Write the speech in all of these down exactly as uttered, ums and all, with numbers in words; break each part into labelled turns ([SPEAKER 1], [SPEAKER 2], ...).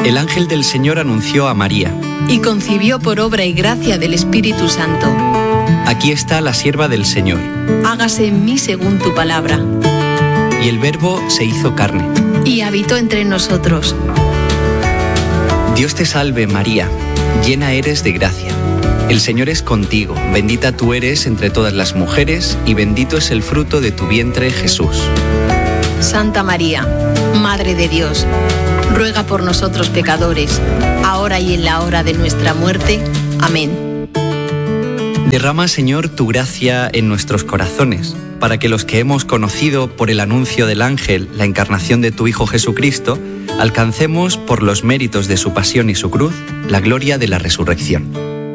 [SPEAKER 1] El ángel del Señor anunció a María.
[SPEAKER 2] Y concibió por obra y gracia del Espíritu Santo.
[SPEAKER 1] Aquí está la sierva del Señor.
[SPEAKER 2] Hágase en mí según tu palabra.
[SPEAKER 1] Y el Verbo se hizo carne.
[SPEAKER 2] Y habitó entre nosotros.
[SPEAKER 1] Dios te salve, María, llena eres de gracia. El Señor es contigo, bendita tú eres entre todas las mujeres, y bendito es el fruto de tu vientre, Jesús.
[SPEAKER 2] Santa María, Madre de Dios, ruega por nosotros pecadores, ahora y en la hora de nuestra muerte. Amén.
[SPEAKER 1] Derrama, Señor, tu gracia en nuestros corazones, para que los que hemos conocido por el anuncio del ángel la encarnación de tu Hijo Jesucristo, alcancemos, por los méritos de su pasión y su cruz, la gloria de la resurrección.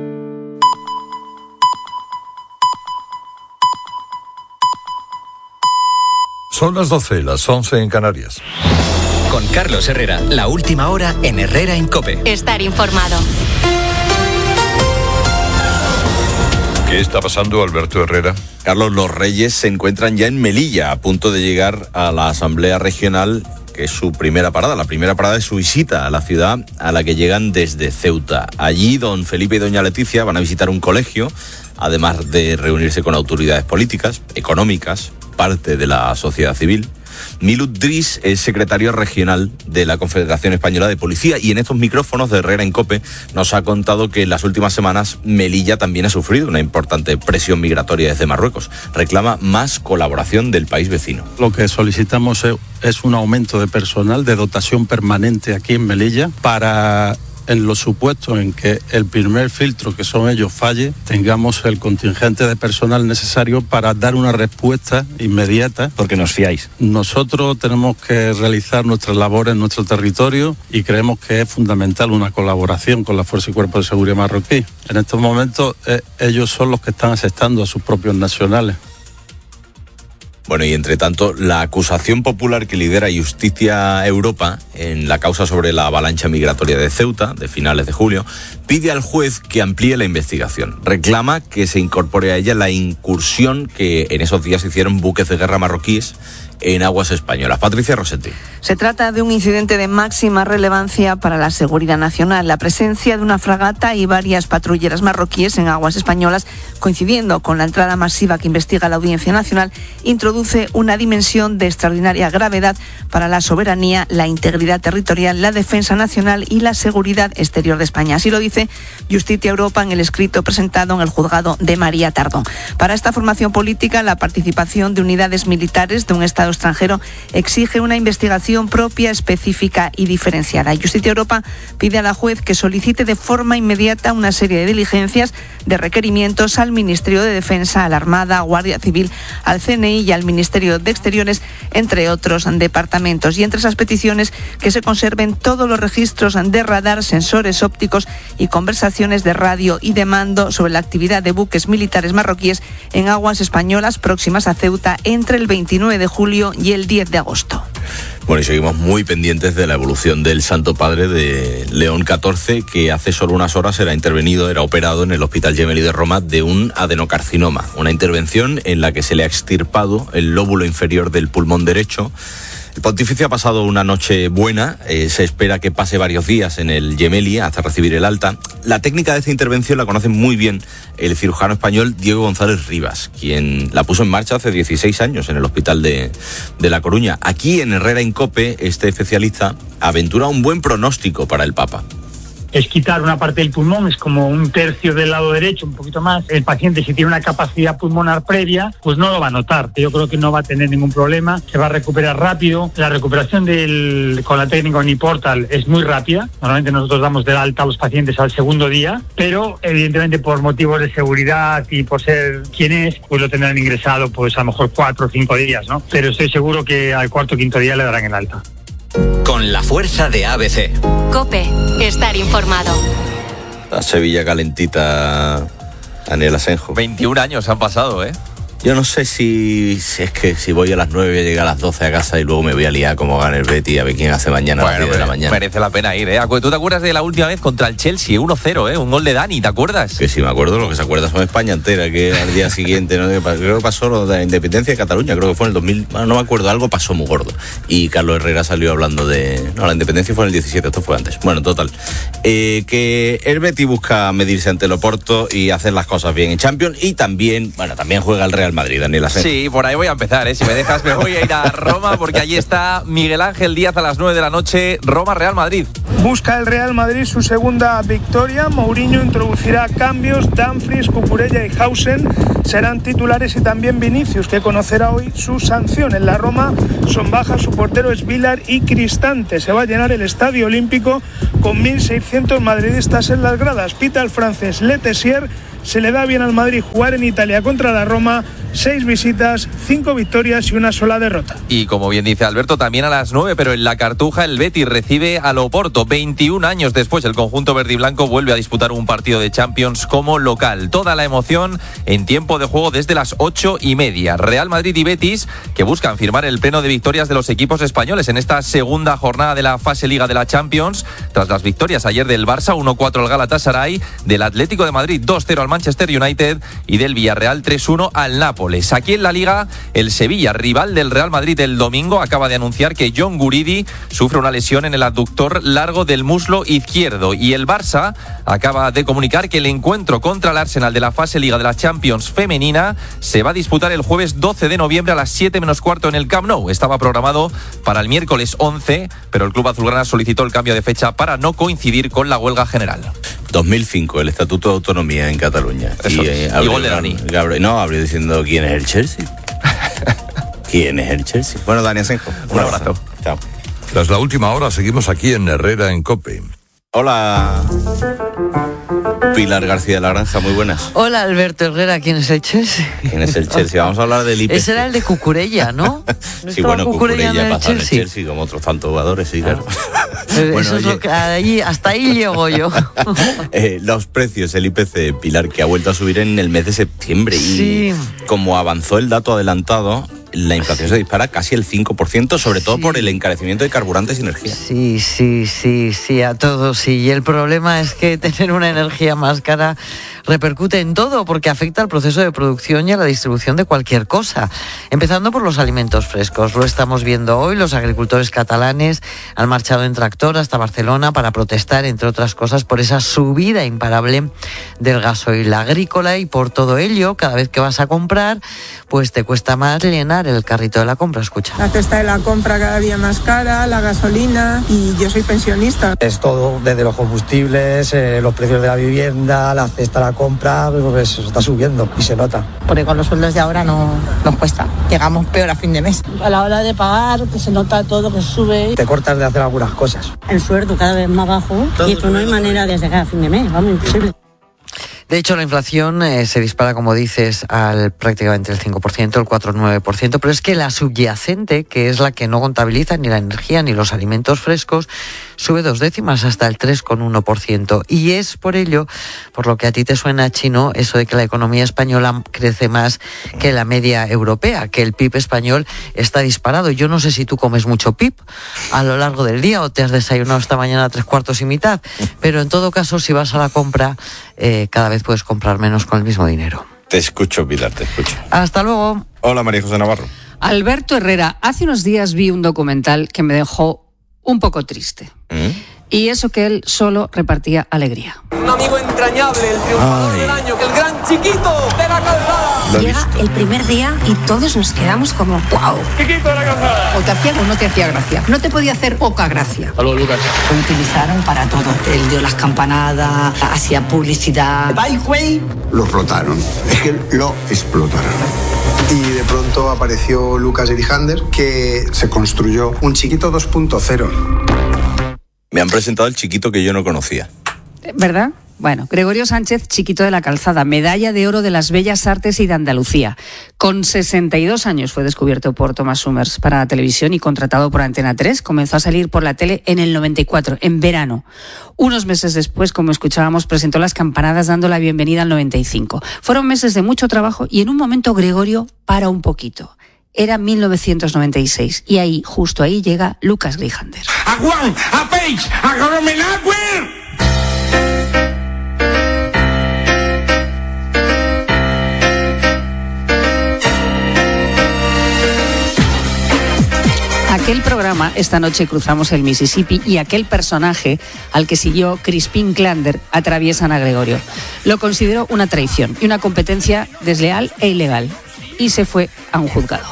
[SPEAKER 3] Son las doce, las once en Canarias.
[SPEAKER 4] Con Carlos Herrera, la última hora en Herrera en COPE.
[SPEAKER 5] Estar informado.
[SPEAKER 3] ¿Qué está pasando, Alberto Herrera?
[SPEAKER 6] Carlos, los Reyes se encuentran ya en Melilla, a punto de llegar a la Asamblea Regional, que es su primera parada. La primera parada es su visita a la ciudad, a la que llegan desde Ceuta. Allí, don Felipe y doña Leticia van a visitar un colegio, además de reunirse con autoridades políticas, económicas, parte de la sociedad civil. Milut Dris es secretario regional de la Confederación Española de Policía y en estos micrófonos de Herrera en COPE nos ha contado que en las últimas semanas Melilla también ha sufrido una importante presión migratoria desde Marruecos. Reclama más colaboración del país vecino.
[SPEAKER 7] Lo que solicitamos es un aumento de personal, de dotación permanente aquí en Melilla para, en los supuestos en que el primer filtro, que son ellos, falle, tengamos el contingente de personal necesario para dar una respuesta inmediata.
[SPEAKER 8] Porque nos fiáis.
[SPEAKER 7] Nosotros tenemos que realizar nuestras labores en nuestro territorio y creemos que es fundamental una colaboración con la Fuerza y Cuerpo de Seguridad marroquí. En estos momentos eh, ellos son los que están asestando a sus propios nacionales.
[SPEAKER 6] Bueno, y entre tanto, la acusación popular que lidera Justicia Europa en la causa sobre la avalancha migratoria de Ceuta, de finales de julio, pide al juez que amplíe la investigación. Reclama que se incorpore a ella la incursión que en esos días hicieron buques de guerra marroquíes en aguas españolas. Patricia Rossetti.
[SPEAKER 9] Se trata de un incidente de máxima relevancia para la seguridad nacional. La presencia de una fragata y varias patrulleras marroquíes en aguas españolas, coincidiendo con la entrada masiva que investiga la Audiencia Nacional, introduce una dimensión de extraordinaria gravedad para la soberanía, la integridad territorial, la defensa nacional y la seguridad exterior de España. Así lo dice Justicia Europa en el escrito presentado en el juzgado de María Tardón. Para esta formación política, la participación de unidades militares de un Estado extranjero exige una investigación propia, específica y diferenciada. Justicia Europa pide a la juez que solicite de forma inmediata una serie de diligencias, de requerimientos al Ministerio de Defensa, a la Armada, Guardia Civil, al C N I y al Ministerio de Exteriores, entre otros departamentos. Y entre esas peticiones, que se conserven todos los registros de radar, sensores ópticos y conversaciones de radio y de mando sobre la actividad de buques militares marroquíes en aguas españolas próximas a Ceuta entre el veintinueve de julio y el diez de agosto.
[SPEAKER 6] Bueno, y seguimos muy pendientes de la evolución del Santo Padre de León catorce, que hace solo unas horas era intervenido, era operado en el Hospital Gemelli de Roma de un adenocarcinoma. Una intervención en la que se le ha extirpado el lóbulo inferior del pulmón derecho. El pontífice ha pasado una noche buena, eh, se espera que pase varios días en el Gemelli hasta recibir el alta. La técnica de esta intervención la conoce muy bien el cirujano español Diego González Rivas, quien la puso en marcha hace dieciséis años en el Hospital de, de La Coruña. Aquí en Herrera en COPE, este especialista aventura un buen pronóstico para el Papa.
[SPEAKER 10] Es quitar una parte del pulmón, es como un tercio del lado derecho, un poquito más. El paciente, si tiene una capacidad pulmonar previa, pues no lo va a notar. Yo creo que no va a tener ningún problema, se va a recuperar rápido. La recuperación del, con la técnica Uniportal es muy rápida. Normalmente nosotros damos de alta a los pacientes al segundo día, pero evidentemente por motivos de seguridad y por ser quien es, pues lo tendrán ingresado pues a lo mejor cuatro o cinco días, ¿no? Pero estoy seguro que al cuarto o quinto día le darán el alta.
[SPEAKER 4] Con la fuerza de A B C.
[SPEAKER 5] COPE, estar informado.
[SPEAKER 6] La Sevilla calentita, Daniel Asenjo.
[SPEAKER 11] veintiún años han pasado, ¿eh?
[SPEAKER 6] Yo no sé si, si es que si voy a las nueve voy a llegar a las doce a casa y luego me voy a liar como gana el Betis a ver quién hace mañana
[SPEAKER 8] bueno,
[SPEAKER 6] a las diez de la mañana.
[SPEAKER 8] Merece la pena ir, ¿eh? ¿Tú te acuerdas de la última vez contra el Chelsea? uno cero, ¿eh? Un gol de Dani, ¿te acuerdas?
[SPEAKER 6] Que sí, me acuerdo, lo que se acuerda son España entera, que al día siguiente, ¿no? Creo que pasó lo de la independencia de Cataluña, creo que fue en el dos mil, bueno, no me acuerdo, algo pasó muy gordo. Y Carlos Herrera salió hablando de... No, la independencia fue en el diecisiete, esto fue antes. Bueno, total. Eh, que el Betis busca medirse ante el Oporto y hacer las cosas bien en Champions, y también, bueno, también juega el Real Madrid, Daniel Asenjo.
[SPEAKER 8] Sí, por ahí voy a empezar, ¿eh? Si me dejas me voy a ir a Roma porque allí está Miguel Ángel Díaz a las nueve de la noche, Roma-Real Madrid.
[SPEAKER 11] Busca el Real Madrid su segunda victoria. Mourinho introducirá cambios. Dumfries, Cucurella y Hausen serán titulares y también Vinicius, que conocerá hoy su sanción. En la Roma son bajas su portero es Vilar y Cristante. Se va a llenar el Estadio Olímpico con mil seiscientos madridistas en las gradas. Pita el francés Le Tessier. Se le da bien al Madrid jugar en Italia contra la Roma. Seis visitas, cinco victorias y una sola derrota.
[SPEAKER 8] Y como bien dice Alberto, también a las nueve, pero en la Cartuja el Betis recibe al Oporto. veintiún años después, el conjunto verde y blanco vuelve a disputar un partido de Champions como local. Toda la emoción en tiempo de juego desde las ocho y media. Real Madrid y Betis, que buscan firmar el pleno de victorias de los equipos españoles en esta segunda jornada de la fase Liga de la Champions, tras las victorias ayer del Barça, uno cuatro al Galatasaray, del Atlético de Madrid, dos cero al Manchester United y del Villarreal, tres uno al Nápoles. Aquí en la Liga, el Sevilla, rival del Real Madrid el domingo, acaba de anunciar que John Guridi sufre una lesión en el abductor largo del muslo izquierdo, y el Barça acaba de comunicar que el encuentro contra el Arsenal de la fase Liga de la Champions femenina se va a disputar el jueves doce de noviembre a las siete menos cuarto en el Camp Nou. Estaba programado para el miércoles once, pero el club azulgrana solicitó el cambio de fecha para no coincidir con la huelga general.
[SPEAKER 6] dos mil cinco, el Estatuto de Autonomía en Cataluña.
[SPEAKER 8] Eso,
[SPEAKER 6] y, eh,
[SPEAKER 8] y gol de Dani.
[SPEAKER 6] Gabriel, no, abrió diciendo quién es el Chelsea. ¿Quién es el Chelsea? Bueno, Dani Asenjo,
[SPEAKER 8] un abrazo.
[SPEAKER 6] Chao.
[SPEAKER 3] Tras la última hora seguimos aquí en Herrera en COPE.
[SPEAKER 6] Hola, Pilar García de la Granja, muy buenas.
[SPEAKER 12] Hola, Alberto Herrera, ¿quién es el Chelsea?
[SPEAKER 6] ¿Quién es el Chelsea? Vamos a hablar del I P C.
[SPEAKER 12] Ese era el de Cucurella, ¿no?
[SPEAKER 6] Sí, bueno, Cucurella, Cucurella pasa en el
[SPEAKER 12] Chelsea?
[SPEAKER 6] Chelsea como otros tantos jugadores, sí, claro.
[SPEAKER 12] Bueno, eso es lo que, ahí, hasta ahí llego yo.
[SPEAKER 6] eh, los precios, el I P C, Pilar, que ha vuelto a subir en el mes de septiembre,
[SPEAKER 12] sí.
[SPEAKER 6] Y como avanzó el dato adelantado, la inflación se dispara casi el cinco por ciento, sobre todo sí. por el encarecimiento de carburantes y energía.
[SPEAKER 12] Sí, sí, sí, sí, a todos sí. Y el problema es que tener una energía más cara repercute en todo, porque afecta al proceso de producción y a la distribución de cualquier cosa. Empezando por los alimentos frescos. Lo estamos viendo hoy. Los agricultores catalanes han marchado en tractor hasta Barcelona para protestar, entre otras cosas, por esa subida imparable del gasoil agrícola, y por todo ello, cada vez que vas a comprar, pues te cuesta más llenar el carrito de la compra. Escucha.
[SPEAKER 13] La cesta de la compra cada día más cara, la gasolina, y yo soy pensionista.
[SPEAKER 14] Es todo, desde los combustibles, eh, los precios de la vivienda, la cesta de la compra, pues se está subiendo y se nota.
[SPEAKER 15] Porque con los sueldos de ahora no nos cuesta. Llegamos peor a fin de mes.
[SPEAKER 16] A la hora de pagar, que se nota todo, que sube.
[SPEAKER 14] Te cortas de hacer algunas cosas.
[SPEAKER 16] El sueldo cada vez más bajo todo, y pues no hay manera de llegar a fin de mes, vamos, imposible.
[SPEAKER 12] De hecho, la inflación eh, se dispara, como dices, al prácticamente el cinco por ciento, el cuatro coma nueve por ciento, pero es que la subyacente, que es la que no contabiliza ni la energía ni los alimentos frescos, sube dos décimas hasta el tres coma uno por ciento. Y es por ello, por lo que a ti te suena chino, eso de que la economía española crece más que la media europea, que el P I B español está disparado. Yo no sé si tú comes mucho P I B a lo largo del día o te has desayunado esta mañana tres cuartos y mitad, pero en todo caso, si vas a la compra, eh, cada vez puedes comprar menos con el mismo dinero.
[SPEAKER 6] Te escucho, Pilar, te escucho.
[SPEAKER 12] Hasta luego.
[SPEAKER 6] Hola, María José Navarro.
[SPEAKER 17] Alberto Herrera, hace unos días vi un documental que me dejó un poco triste. ¿Mm? Y eso que él solo repartía alegría.
[SPEAKER 18] Un amigo entrañable, el triunfador Ay. del año, el gran Chiquito de la Calzada.
[SPEAKER 19] Llega el primer día y todos nos quedamos como ¡wow!
[SPEAKER 18] Chiquito de la Calzada.
[SPEAKER 17] O te hacía o no te hacía gracia. No te podía hacer poca gracia.
[SPEAKER 18] Saludos, Lucas.
[SPEAKER 20] Lo utilizaron para todo. Él dio las campanadas, hacía publicidad.
[SPEAKER 21] Bikeway lo explotaron. Es que lo explotaron. Y de pronto apareció Lucas Erijander, que se construyó un Chiquito dos punto cero.
[SPEAKER 6] Me han presentado el Chiquito que yo no conocía.
[SPEAKER 17] ¿Verdad? Bueno, Gregorio Sánchez, Chiquito de la Calzada, medalla de oro de las Bellas Artes y de Andalucía. Con sesenta y dos años fue descubierto por Thomas Summers para la televisión y contratado por Antena tres. Comenzó a salir por la tele en el noventa y cuatro, en verano. Unos meses después, como escuchábamos, presentó Las Campanadas dando la bienvenida al noventa y cinco. Fueron meses de mucho trabajo y en un momento Gregorio para un poquito. Era mil novecientos noventa y seis y ahí, justo ahí, llega Lucas Grijander.
[SPEAKER 2] ¡A Juan! ¡A Peix! ¡A Gromenagüer!
[SPEAKER 17] Aquel programa, Esta noche cruzamos el Mississippi, y aquel personaje al que siguió Crispín Klander atraviesan a Gregorio. Lo consideró una traición y una competencia desleal e ilegal, y se fue a un juzgado.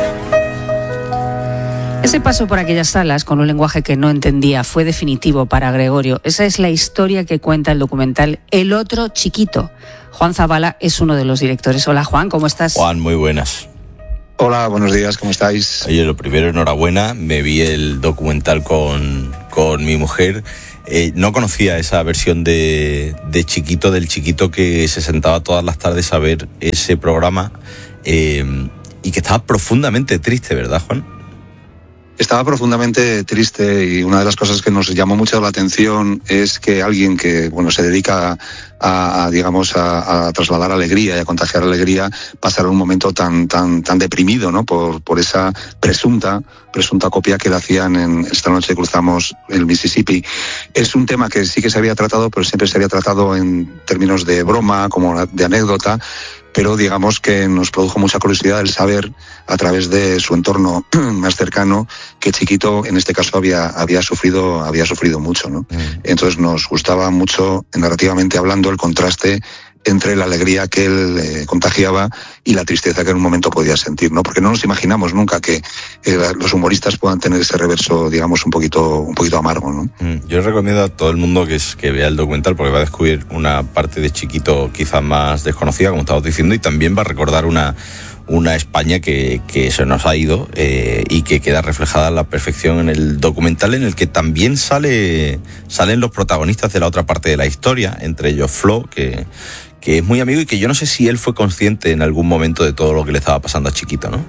[SPEAKER 17] Ese paso por aquellas salas, con un lenguaje que no entendía, fue definitivo para Gregorio. Esa es la historia que cuenta el documental El otro chiquito. Juan Zabala es uno de los directores. Hola, Juan, ¿cómo estás?
[SPEAKER 6] Juan, muy buenas.
[SPEAKER 22] Hola, buenos días, ¿cómo estáis?
[SPEAKER 6] Oye, lo primero, enhorabuena. Me vi el documental con, con mi mujer. Eh, no conocía esa versión de, de Chiquito, del chiquito que se sentaba todas las tardes a ver ese programa eh, y que estaba profundamente triste, ¿verdad, Juan?
[SPEAKER 22] Estaba profundamente triste, y una de las cosas que nos llamó mucho la atención es que alguien que, bueno, se dedica a, a digamos, a, a trasladar alegría y a contagiar alegría, pasara un momento tan, tan, tan deprimido, ¿no? Por, por esa presunta, presunta copia que le hacían en Esta noche cruzamos el Mississippi. Es un tema que sí que se había tratado, pero siempre se había tratado en términos de broma, como de anécdota, pero digamos que nos produjo mucha curiosidad el saber, a través de su entorno más cercano, que Chiquito, en este caso, había, había sufrido, había sufrido mucho, ¿no? Mm. Entonces nos gustaba mucho, narrativamente hablando, el contraste entre la alegría que él eh, contagiaba y la tristeza que en un momento podía sentir, ¿no? Porque no nos imaginamos nunca que eh, los humoristas puedan tener ese reverso, digamos, un poquito, un poquito amargo, ¿no?
[SPEAKER 6] Mm, yo recomiendo a todo el mundo que, es, que vea el documental, porque va a descubrir una parte de Chiquito quizás más desconocida, como estabas diciendo, y también va a recordar una, una España que, que se nos ha ido eh, y que queda reflejada a la perfección en el documental, en el que también sale, salen los protagonistas de la otra parte de la historia, entre ellos Flo, que... que es muy amigo y que yo no sé si él fue consciente en algún momento de todo lo que le estaba pasando a Chiquito, ¿no?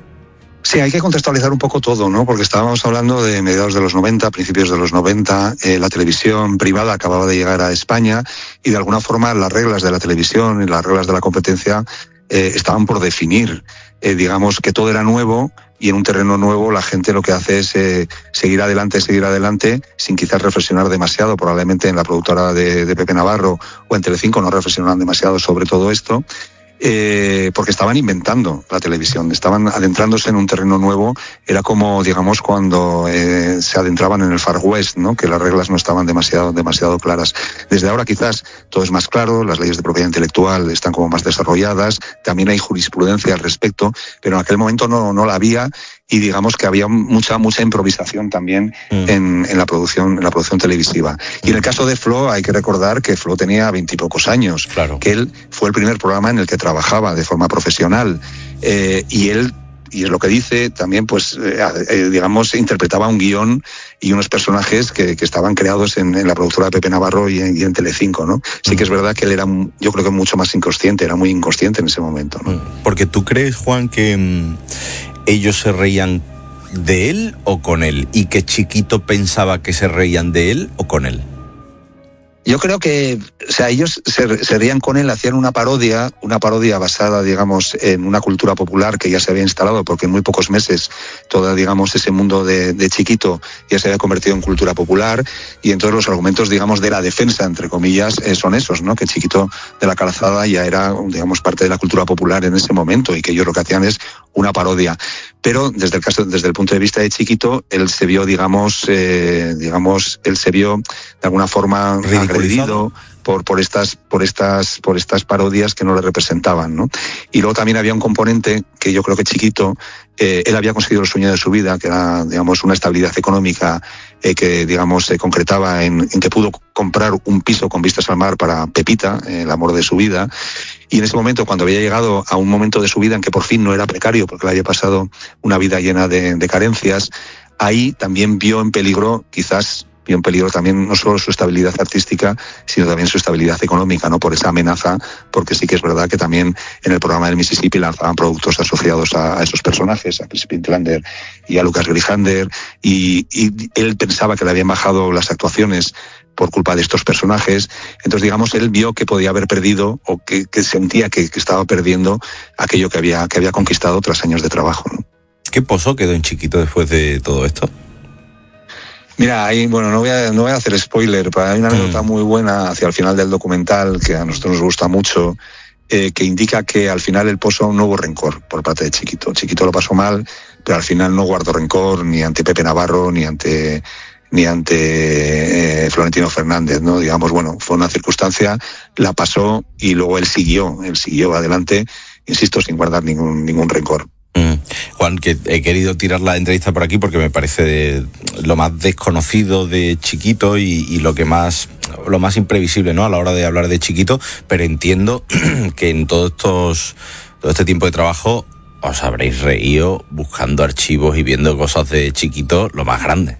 [SPEAKER 22] Sí, hay que contextualizar un poco todo, ¿no? Porque estábamos hablando de mediados de los noventa, principios de los noventa, eh, la televisión privada acababa de llegar a España y de alguna forma las reglas de la televisión y las reglas de la competencia eh, estaban por definir. Eh, digamos que todo era nuevo, y en un terreno nuevo la gente lo que hace es eh, seguir adelante, seguir adelante, sin quizás reflexionar demasiado. Probablemente en la productora de, de Pepe Navarro o en Telecinco no reflexionaban demasiado sobre todo esto, eh, porque estaban inventando la televisión, estaban adentrándose en un terreno nuevo. Era como, digamos, cuando eh, se adentraban en el Far West, ¿no? Que las reglas no estaban demasiado, demasiado claras. Desde ahora quizás todo es más claro, las leyes de propiedad intelectual están como más desarrolladas, también hay jurisprudencia al respecto, pero en aquel momento no, no la había, y digamos que había mucha mucha improvisación también mm. en, en la producción en la producción televisiva. Y en el caso de Flo hay que recordar que Flo tenía veintipocos años,
[SPEAKER 6] claro.
[SPEAKER 22] Que él fue el primer programa en el que trabajaba de forma profesional, eh, y él, y es lo que dice también, pues eh, eh, digamos, interpretaba un guión y unos personajes que, que estaban creados en, en la productora de Pepe Navarro y en, y en Telecinco, ¿no? Sí que es verdad que él era, yo creo que mucho más inconsciente, era muy inconsciente en ese momento, ¿no?
[SPEAKER 6] Porque tú crees, Juan, que mmm, ellos se reían de él o con él, y que Chiquito pensaba que se reían de él o con él.
[SPEAKER 22] Yo creo que, o sea, ellos se, se reían con él, hacían una parodia, una parodia basada, digamos, en una cultura popular que ya se había instalado, porque en muy pocos meses todo, digamos, ese mundo de, de Chiquito ya se había convertido en cultura popular, y entonces los argumentos, digamos, de la defensa, entre comillas, eh, son esos, ¿no? Que Chiquito de la Calzada ya era, digamos, parte de la cultura popular en ese momento, y que ellos lo que hacían es una parodia. Pero desde el caso, desde el punto de vista de Chiquito, él se vio, digamos, eh, digamos, él se vio de alguna forma agredido por por estas por estas por estas parodias que no le representaban, ¿no? Y luego también había un componente que yo creo que Chiquito, eh, él había conseguido el sueño de su vida, que era, digamos, una estabilidad económica eh, que, digamos, se concretaba en, en que pudo comprar un piso con vistas al mar para Pepita, eh, el amor de su vida. Y en ese momento, cuando había llegado a un momento de su vida en que por fin no era precario, porque le había pasado una vida llena de, de carencias, ahí también vio en peligro quizás vio en peligro también no solo su estabilidad artística, sino también su estabilidad económica, ¿no? Por esa amenaza, porque sí que es verdad que también en el programa del Mississippi lanzaban productos asociados a, a esos personajes, a Chris Pentlander y a Lucas Grijander, y, y él pensaba que le habían bajado las actuaciones por culpa de estos personajes. Entonces, digamos, él vio que podía haber perdido, o que, que sentía que, que estaba perdiendo aquello que había, que había conquistado tras años de trabajo, ¿no?
[SPEAKER 6] ¿Qué pozo quedó en Chiquito después de todo esto?
[SPEAKER 22] Mira, ahí, bueno, no voy a, no voy a hacer spoiler, pero hay una anécdota mm. muy buena hacia el final del documental, que a nosotros nos gusta mucho, eh, que indica que al final el pozo no hubo rencor por parte de Chiquito. Chiquito lo pasó mal, pero al final no guardó rencor ni ante Pepe Navarro, ni ante ni ante eh, Florentino Fernández, ¿no? Digamos, bueno, fue una circunstancia, la pasó y luego él siguió, él siguió adelante, insisto, sin guardar ningún ningún rencor.
[SPEAKER 6] Mm. Juan, que he querido tirar la entrevista por aquí porque me parece lo más desconocido de Chiquito y, y lo que más lo más imprevisible, ¿no?, a la hora de hablar de Chiquito, pero entiendo que en todos estos todo este tiempo de trabajo os habréis reído buscando archivos y viendo cosas de Chiquito lo más grande.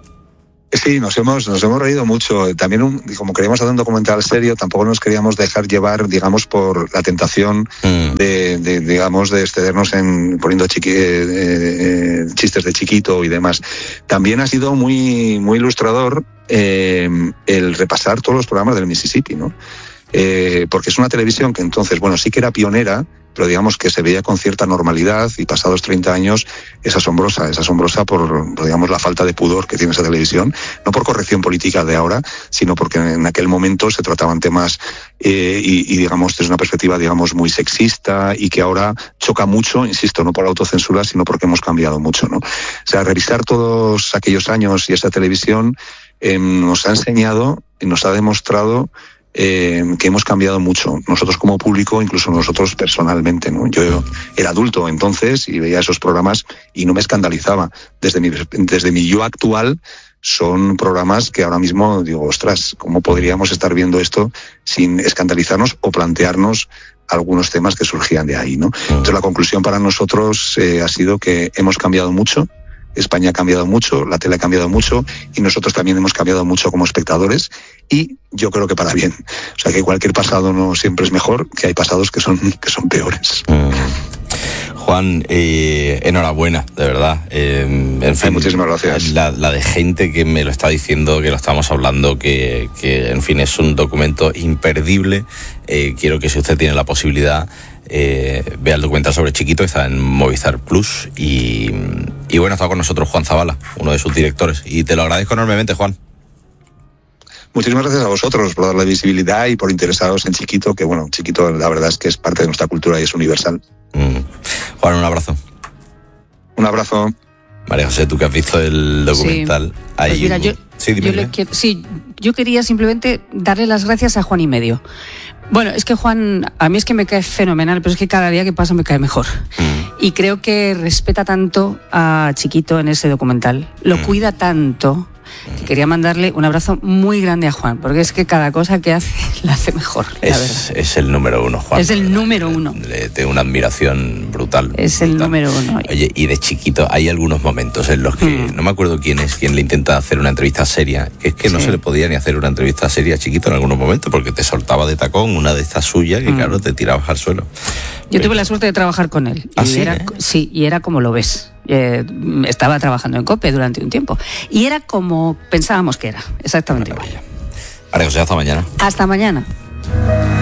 [SPEAKER 22] Sí, nos hemos nos hemos reído mucho. También, un, como queríamos hacer un documental serio, tampoco nos queríamos dejar llevar, digamos, por la tentación mm. de, de, digamos, de excedernos en poniendo chiqui, eh, eh, chistes de Chiquito y demás. También ha sido muy muy ilustrador eh, el repasar todos los programas del Mississippi, ¿no? Eh, porque es una televisión que entonces, bueno, sí que era pionera, pero digamos que se veía con cierta normalidad, y pasados treinta años es asombrosa, es asombrosa por, por, digamos, la falta de pudor que tiene esa televisión, no por corrección política de ahora, sino porque en aquel momento se trataban temas eh, y, y, digamos, desde una perspectiva, digamos, muy sexista, y que ahora choca mucho, insisto, no por autocensura, sino porque hemos cambiado mucho, ¿no? O sea, revisar todos aquellos años y esa televisión eh, nos ha enseñado y nos ha demostrado Eh, que hemos cambiado mucho, nosotros como público, incluso nosotros personalmente, ¿no? Yo era adulto entonces y veía esos programas y no me escandalizaba. Desde mi, desde mi yo actual, son programas que ahora mismo digo, ostras, ¿cómo podríamos estar viendo esto sin escandalizarnos o plantearnos algunos temas que surgían de ahí, ¿no? Entonces la conclusión para nosotros eh, ha sido que hemos cambiado mucho. España ha cambiado mucho, la tele ha cambiado mucho, y nosotros también hemos cambiado mucho como espectadores, y yo creo que para bien. O sea, que cualquier pasado no siempre es mejor, que hay pasados que son que son peores.
[SPEAKER 6] Mm. Juan, eh, enhorabuena, de verdad. Eh, en fin,
[SPEAKER 22] muchísimas gracias.
[SPEAKER 6] La, la de gente que me lo está diciendo, que lo estamos hablando, que, que en fin, es un documento imperdible. Eh, quiero que si usted tiene la posibilidad, Eh, vea el documental sobre Chiquito, que está en Movistar Plus, y, y bueno, está con nosotros Juan Zabala, uno de sus directores, y te lo agradezco enormemente, Juan.
[SPEAKER 22] Muchísimas gracias a vosotros por darle visibilidad y por interesaros en Chiquito, que bueno, Chiquito la verdad es que es parte de nuestra cultura y es universal.
[SPEAKER 6] Mm. Juan, un abrazo.
[SPEAKER 22] Un abrazo.
[SPEAKER 6] María José, tú que has visto el documental.
[SPEAKER 17] Sí, pues mira, yo,
[SPEAKER 6] sí,
[SPEAKER 17] yo le quiero, sí, yo quería simplemente darle las gracias a Juan y medio. Bueno, es que Juan, a mí es que me cae fenomenal, pero es que cada día que pasa me cae mejor. Mm. Y creo que respeta tanto a Chiquito en ese documental, lo mm. cuida tanto, que quería mandarle un abrazo muy grande a Juan, porque es que cada cosa que hace la hace mejor, la
[SPEAKER 6] es,
[SPEAKER 17] verdad.
[SPEAKER 6] Es el número uno, Juan.
[SPEAKER 17] Es el número uno.
[SPEAKER 6] Le tengo una admiración brutal.
[SPEAKER 17] Es el
[SPEAKER 6] brutal.
[SPEAKER 17] número uno.
[SPEAKER 6] Oye, y de Chiquito hay algunos momentos en los que, mm. no me acuerdo quién es, quien le intenta hacer una entrevista seria, que es que no sí. se le podía ni hacer una entrevista seria a Chiquito en algunos momentos, porque te soltaba de tacón una de estas suyas que, mm. claro, te tirabas al suelo.
[SPEAKER 17] Yo Pero... tuve la suerte de trabajar con él.
[SPEAKER 6] ¿Ah,
[SPEAKER 17] y
[SPEAKER 6] sí,
[SPEAKER 17] era,
[SPEAKER 6] eh?
[SPEAKER 17] sí, y era como lo ves. Eh, estaba trabajando en COPE durante un tiempo y era como pensábamos que era, exactamente igual.
[SPEAKER 6] María José, hasta mañana.
[SPEAKER 17] Hasta mañana.